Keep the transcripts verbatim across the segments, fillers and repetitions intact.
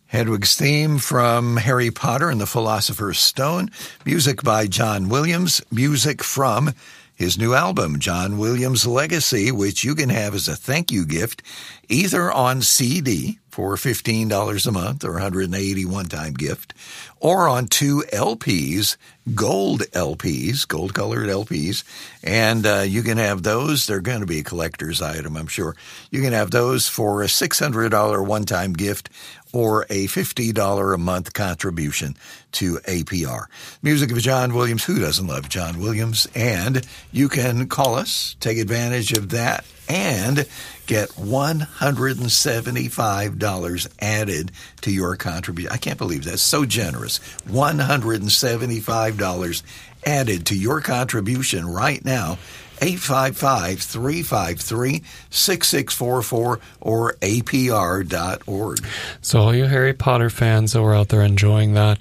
Hedwig's theme from Harry Potter and the Philosopher's Stone. Music by John Williams. Music from his new album, John Williams Legacy, which you can have as a thank you gift, either on C D for fifteen dollars a month or one hundred eighty dollars one-time gift, or on two L Ps, gold L Ps, gold-colored L Ps, and uh, you can have those. They're going to be a collector's item, I'm sure. You can have those for a six hundred dollars one-time gift or a fifty dollars a month contribution to A P R. Music of John Williams. Who doesn't love John Williams? And you can call us, take advantage of that, and get one hundred seventy-five dollars added to your contribution. I can't believe that's so generous. one hundred seventy-five dollars added to your contribution right now. eight five five, three five three, six six four four or A P R dot org. So all you Harry Potter fans that were out there enjoying that,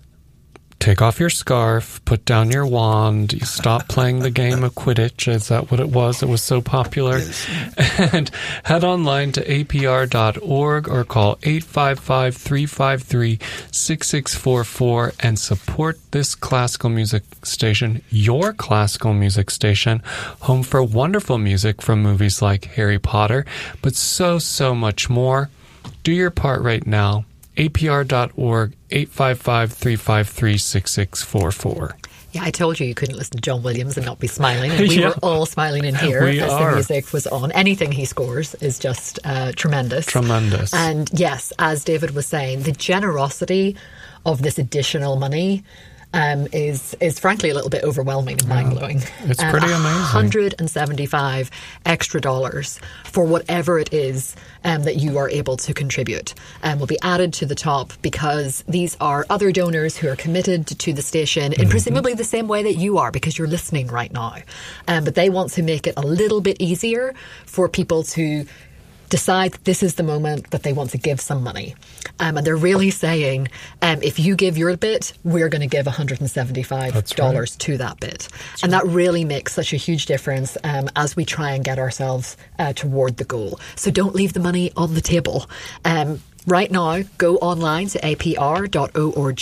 take off your scarf, put down your wand, you stop playing the game of Quidditch. Is that what it was? It was so popular. Yes. And head online to A P R dot org or call eight five five, three five three, six six four four and support this classical music station, your classical music station, home for wonderful music from movies like Harry Potter, but so, so much more. Do your part right now. A P R dot org, eight five five, three five three, six six four four. Yeah, I told you you couldn't listen to John Williams and not be smiling. And we Yeah. were all smiling in here We as are. the music was on. Anything he scores is just uh, tremendous. Tremendous. And yes, as David was saying, the generosity of this additional money um, is is frankly a little bit overwhelming and mind-blowing. It's pretty amazing. one hundred seventy-five extra dollars for whatever it is um, that you are able to contribute um, will be added to the top, because these are other donors who are committed to the station in presumably the same way that you are, because you're listening right now. Um, but they want to make it a little bit easier for people to decide that this is the moment that they want to give some money. Um, and they're really saying, um, if you give your bit, we're going to give one hundred seventy-five dollars right. to that bit. That's and right. That really makes such a huge difference um, as we try and get ourselves uh, toward the goal. So don't leave the money on the table. Um, right now, go online to A P R dot org.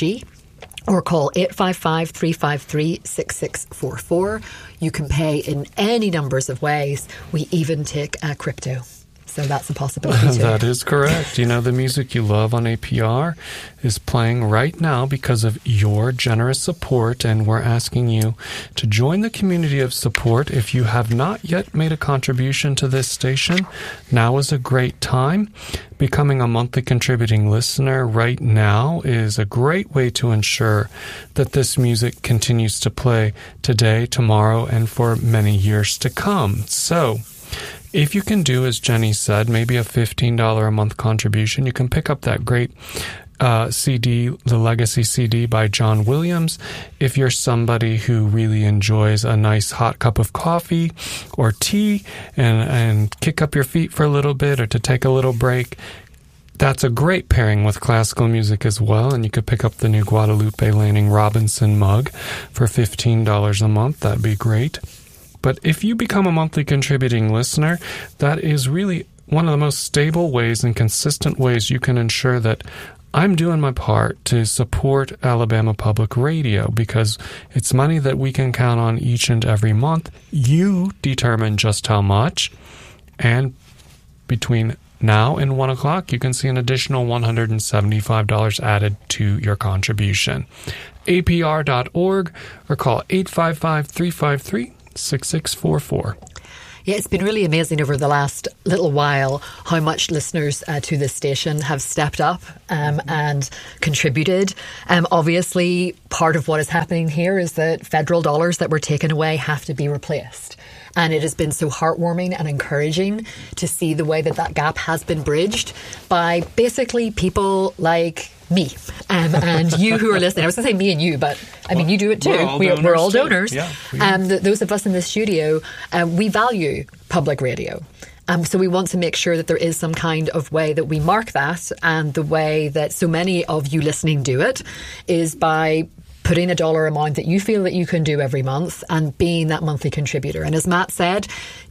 Or call eight five five, three five three, six six four four. You can pay in any numbers of ways. We even take uh, crypto. So that's a possibility too. That is correct. You know, the music you love on A P R is playing right now because of your generous support, and we're asking you to join the community of support. If you have not yet made a contribution to this station, now is a great time. Becoming a monthly contributing listener right now is a great way to ensure that this music continues to play today, tomorrow, and for many years to come. So, if you can do, as Jenny said, maybe a fifteen dollars a month contribution, you can pick up that great uh, C D, the Legacy C D by John Williams. If you're somebody who really enjoys a nice hot cup of coffee or tea and, and kick up your feet for a little bit, or to take a little break, that's a great pairing with classical music as well. And you could pick up the new Guadalupe Lanning Robinson mug for fifteen dollars a month. That'd be great. But if you become a monthly contributing listener, that is really one of the most stable ways and consistent ways you can ensure that I'm doing my part to support Alabama Public Radio, because it's money that we can count on each and every month. You determine just how much, and between now and one o'clock, you can see an additional one hundred seventy-five dollars added to your contribution. A P R dot org or call eight five five, three five three, six six four four. Yeah, it's been really amazing over the last little while how much listeners uh, to this station have stepped up um, and contributed. Um, obviously, part of what is happening here is that federal dollars that were taken away have to be replaced. And it has been so heartwarming and encouraging to see the way that that gap has been bridged by basically people like me um, and you who are listening. I was going to say me and you, but I mean, you do it too. We're all we, donors. We're all too. donors. Yeah, um, the, those of us in the studio, uh, we value public radio. Um, so we want to make sure that there is some kind of way that we mark that, and the way that so many of you listening do it is by putting a dollar amount that you feel that you can do every month and being that monthly contributor. And as Matt said,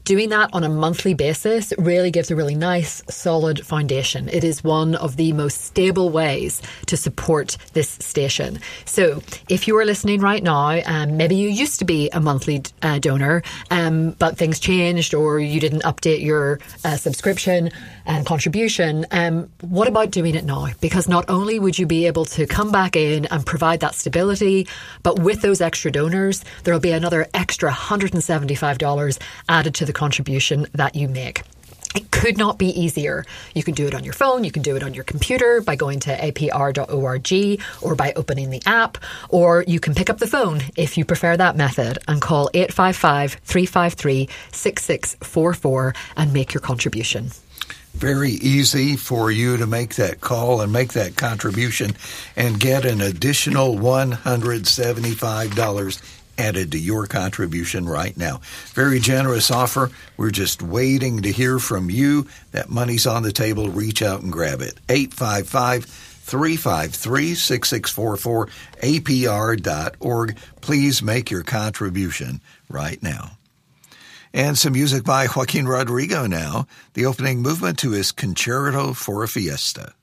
Doing that on a monthly basis really gives a really nice, solid foundation. It is one of the most stable ways to support this station. So if you are listening right now, um, maybe you used to be a monthly uh, donor, um, but things changed or you didn't update your uh, subscription and contribution, um, what about doing it now? Because not only would you be able to come back in and provide that stability, but with those extra donors, there will be another extra one hundred seventy-five dollars added to the contribution that you make. It could not be easier. You can do it on your phone, you can do it on your computer by going to a p r dot org or by opening the app, or you can pick up the phone if you prefer that method and call eight five five, three five three, six six four four and make your contribution. Very easy for you to make that call and make that contribution and get an additional one hundred seventy-five dollars added to your contribution right now. Very generous offer. We're just waiting to hear from you. That money's on the table. Reach out and grab it. eight five five, three five three, six six four four, A P R dot org. Please make your contribution right now. And some music by Joaquin Rodrigo now, the opening movement to his Concerto for a Fiesta.